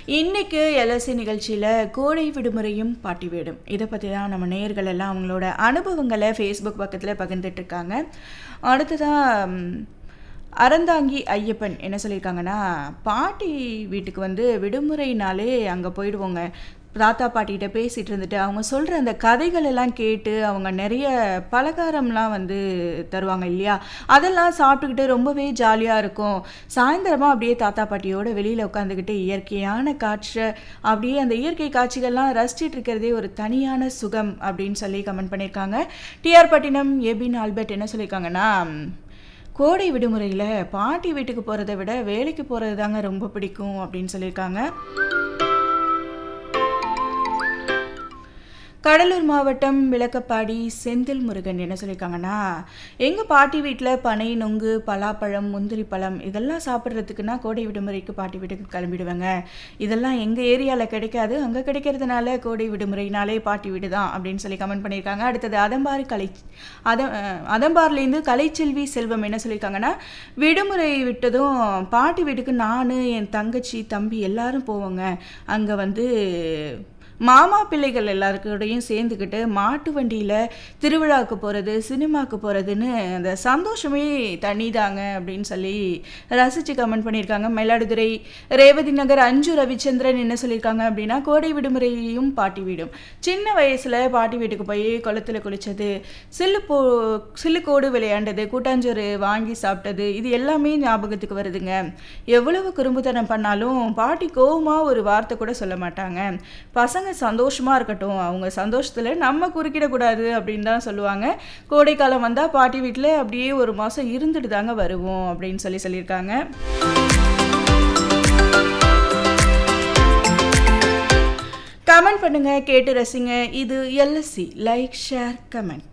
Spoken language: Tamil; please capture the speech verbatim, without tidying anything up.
இன்னைக்கு எல்எஸ்சி நிகழ்ச்சியில் கோடை விடுமுறையும் பாட்டி வீடும் இதை பற்றி தான் நம்ம நேயர்கள் எல்லாம் அவங்களோட அனுபவங்களை ஃபேஸ்புக் பக்கத்தில் பகிர்ந்துட்டு இருக்காங்க. அடுத்ததான் அறந்தாங்கி ஐயப்பன் என்ன சொல்லியிருக்காங்கன்னா, பாட்டி வீட்டுக்கு வந்து விடுமுறைனாலே அங்கே போயிடுவோங்க. தாத்தா பாட்டிகிட்ட பேசிகிட்டு இருந்துட்டு அவங்க சொல்கிற அந்த கதைகள் எல்லாம் கேட்டு அவங்க நிறைய பலகாரம்லாம் வந்து தருவாங்க இல்லையா, அதெல்லாம் சாப்பிட்டுக்கிட்டு ரொம்பவே ஜாலியாக இருக்கும். சாயந்தரமாக அப்படியே தாத்தா பாட்டியோட வெளியில் உட்காந்துக்கிட்டு இயற்கையான காற்றை அப்படியே அந்த இயற்கை காட்சிகள்லாம் ரசிச்சிட்டு இருக்கிறதே ஒரு தனியான சுகம் அப்படின்னு சொல்லி கமெண்ட் பண்ணியிருக்காங்க. டிஆர் பட்டினம் எபின் ஆல்பர்ட் என்ன சொல்லியிருக்காங்கன்னா, கோடை விடுமுறையில் பாட்டி வீட்டுக்கு போகிறத விட வேலைக்கு போகிறது தாங்க ரொம்ப பிடிக்கும் அப்படின்னு சொல்லியிருக்காங்க. கடலூர் மாவட்டம் விளக்கப்பாடி செந்தில் முருகன் என்ன சொல்லியிருக்காங்கன்னா, எங்கள் பாட்டி வீட்டில் பனை, நொங்கு, பலாப்பழம், முந்திரி பழம் இதெல்லாம் சாப்பிட்றதுக்குன்னா கோடை விடுமுறைக்கு பாட்டி வீட்டுக்கு கிளம்பிடுவேங்க. இதெல்லாம் எங்கள் ஏரியாவில் கிடைக்காது, அங்கே கிடைக்கிறதுனால கோடை விடுமுறைனாலே பாட்டி வீடு தான் அப்படின்னு சொல்லி கமெண்ட் பண்ணியிருக்காங்க. அடுத்தது அதம்பாறு கலை அத அதம்பார்லேருந்து கலைச்செல்வி செல்வம் என்ன சொல்லியிருக்காங்கன்னா, விடுமுறை விட்டதும் பாட்டி வீட்டுக்கு நான், என் தங்கச்சி, தம்பி எல்லாரும் போவோங்க. அங்கே வந்து மாமா பிள்ளைகள் எல்லாருக்கூடையும் சேர்ந்துக்கிட்டு மாட்டு வண்டியில் திருவிழாவுக்கு போகிறது, சினிமாவுக்கு போகிறதுன்னு அந்த சந்தோஷமே தனிதாங்க அப்படின்னு சொல்லி ரசித்து கமெண்ட் பண்ணியிருக்காங்க. மயிலாடுதுறை ரேவதி நகர் அஞ்சு ரவிச்சந்திரன் என்ன சொல்லியிருக்காங்க அப்படின்னா, கோடை விடுமுறையும் பாட்டி வீடும். சின்ன வயசில் பாட்டி வீட்டுக்கு போய் குளத்தில் குளித்தது, சில்லு போ சில்லுக்கோடு விளையாண்டது, கூட்டாஞ்சோறு வாங்கி சாப்பிட்டது, இது எல்லாமே ஞாபகத்துக்கு வருதுங்க. எவ்வளவு குறும்புத்தனம் பண்ணாலும் பாட்டி கோவமாக ஒரு வார்த்தை கூட சொல்ல மாட்டாங்க. பசங்க சந்தோஷமாக இருக்கட்டும், அவங்க சந்தோஷத்தில் நம்ம குறுக்கிடக்கூடாது அப்படின்னு தான் சொல்லுவாங்க. கோடை காலம் வந்தால் பாட்டி வீட்டில் அப்படியே ஒரு மாதம் இருந்துட்டு தாங்க வருவோம் அப்படின்னு சொல்லி சொல்லியிருக்காங்க. கமெண்ட் பண்ணுங்க, கேட்டு ரசிங்க. இது எல்எஸ்சி லைக் ஷேர் கமெண்ட்.